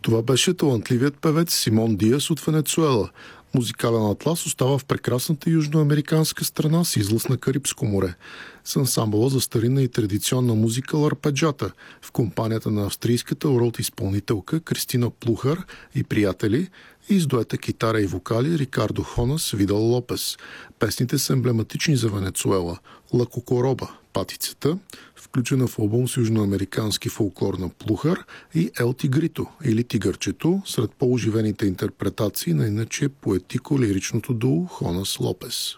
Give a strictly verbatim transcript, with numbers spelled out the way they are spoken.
Това беше талантливият певец Симон Диас от Венецуела. Музикален атлас остава в прекрасната южноамериканска страна с излъз на Карибско море. С ансамбъла за старинна и традиционна музика Ларпеджата в компанията на австрийската урод изпълнителка Кристина Плухар и приятели и с дуета китара и вокали Рикардо Хонас Видал Лопес. Песните са емблематични за Венецуела. Ла Кокороба, патицата, включена в албум с южноамерикански фолклор на Плухар, и Ел Тигрито или Тигърчето, сред по-оживените интерпретации на иначе поетико-лиричното дуо Хонас Лопес.